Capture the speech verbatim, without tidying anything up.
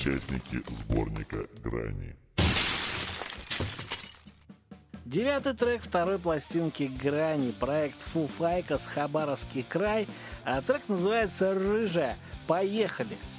участники сборника «Грани». Девятый трек второй пластинки «Грани», проект Foo Fighters, Хабаровский край. А трек называется «Рыжая». Поехали!